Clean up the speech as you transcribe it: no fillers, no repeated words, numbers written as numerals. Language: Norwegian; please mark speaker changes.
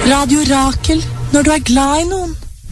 Speaker 1: Radio Rakel når du er glad i noen.